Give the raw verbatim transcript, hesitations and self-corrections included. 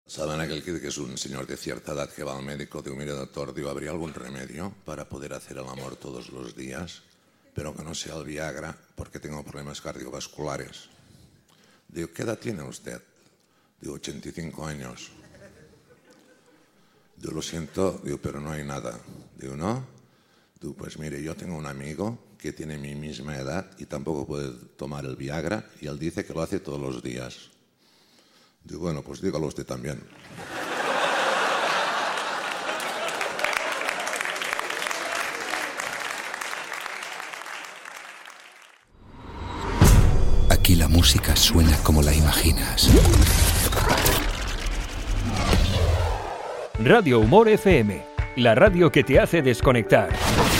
¿Saben aquel que, que es un señor de cierta edad que va al médico? Digo, mire doctor, digo, ¿habría algún remedio para poder hacer el amor todos los días? Pero que no sea el Viagra, porque tengo problemas cardiovasculares. Digo, ¿qué edad tiene usted? Digo, ochenta y cinco años. Digo, lo siento, digo, pero no hay nada. Digo, ¿no? Digo, pues mire, yo tengo un amigo que tiene mi misma edad y tampoco puede tomar el Viagra y él dice que lo hace todos los días. Digo, bueno, pues dígalo usted también. Aquí la música suena como la imaginas. Radio Humor F M, la radio que te hace desconectar.